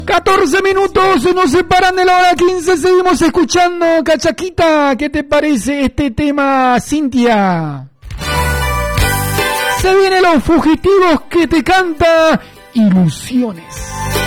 14 minutos nos separan de la hora 15. Seguimos escuchando. Cachaquita, ¿qué te parece este tema, Cintia? Se vienen Los Fugitivos, que te canta Ilusiones.